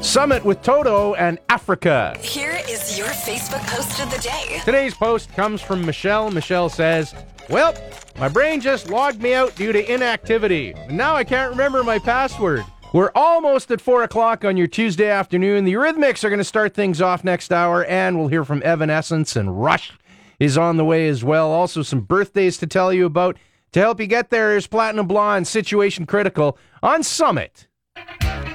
Summit with Toto and Africa. Here is your Facebook post of the day. Today's post comes from Michelle. Michelle says, well, my brain just logged me out due to inactivity. Now I can't remember my password. We're almost at 4 o'clock on your Tuesday afternoon. The Eurythmics are going to start things off next hour, and we'll hear from Evanescence, and Rush is on the way as well. Also, some birthdays to tell you about. To help you get there is Platinum Blonde, Situation Critical on Summit.